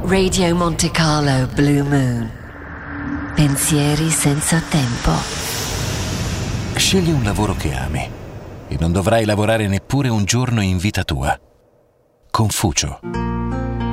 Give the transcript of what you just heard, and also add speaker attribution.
Speaker 1: Radio Monte Carlo Blue Moon. Pensieri senza tempo.
Speaker 2: Scegli un lavoro che ami e non dovrai lavorare neppure un giorno in vita tua. Confucio.